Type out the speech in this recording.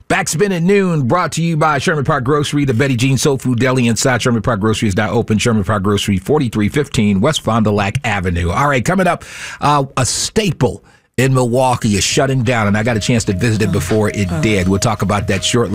Backspin at noon, brought to you by Sherman Park Grocery, the Betty Jean Soul Food Deli inside Sherman Park Grocery is now open. Sherman Park Grocery, 4315 West Fond du Lac Avenue. All right, coming up, a staple in Milwaukee is shutting down, and I got a chance to visit it before it did. We'll talk about that shortly.